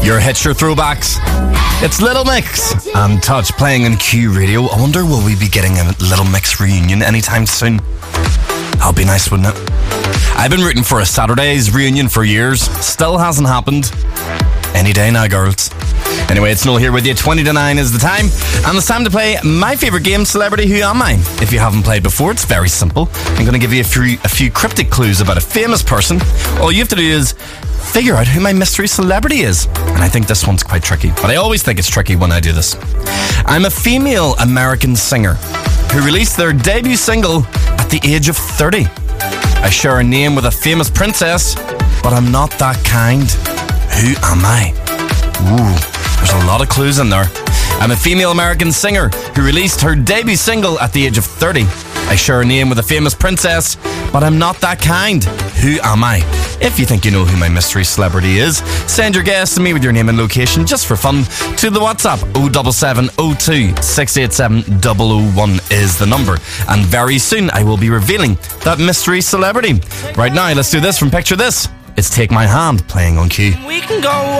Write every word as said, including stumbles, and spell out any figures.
Your hits, your throwbacks. It's Little Mix and Touch playing on Q Radio. I wonder, will we be getting a Little Mix reunion anytime soon? That'll be nice, wouldn't it? I've been rooting for a Saturdays reunion for years. Still hasn't happened. Any day now, girls. Anyway, it's Noel here with you. twenty to nine is the time. And it's time to play my favourite game, Celebrity Who Am I? If you haven't played before, it's very simple. I'm going to give you a few, a few cryptic clues about a famous person. All you have to do is figure out who my mystery celebrity is. And I think this one's quite tricky. But I always think it's tricky when I do this. I'm a female American singer who released their debut single at the age of thirty. I share a name with a famous princess, but I'm not that kind. Who am I? Ooh. There's a lot of clues in there. I'm a female American singer who released her debut single at the age of thirty. I share a name with a famous princess, but I'm not that kind. Who am I? If you think you know who my mystery celebrity is, send your guess to me with your name and location just for fun to the WhatsApp. oh seven seven oh two six eight seven oh oh one is the number. And very soon I will be revealing that mystery celebrity. Right now, let's do this from Picture This. It's Take My Hand playing on Q. We can go